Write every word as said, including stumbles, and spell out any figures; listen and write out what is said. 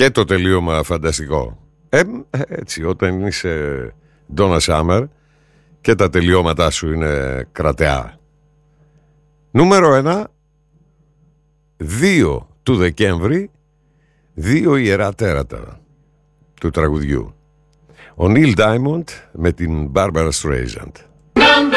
Και το τελείωμα φανταστικό. Ε, έτσι, όταν είσαι Donna Summer και τα τελειώματά σου είναι κρατεά. Νούμερο ένα, δύο του Δεκέμβρη, δύο ιερά τέρατα του τραγουδιού. Ο Neil Diamond με την Barbara Streisand.